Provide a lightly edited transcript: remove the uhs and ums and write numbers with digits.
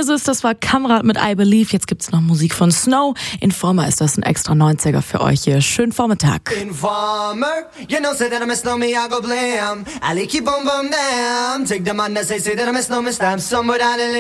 Genesis, das war Kamerad mit I Believe. Jetzt gibt's noch Musik von Snow. Informer ist das ein extra 90er für euch hier. Schönen Vormittag. Informer, you know, say that I miss no me, I go blam. I keep on bum down. Take the man that say that I miss no me, stamp somewhere down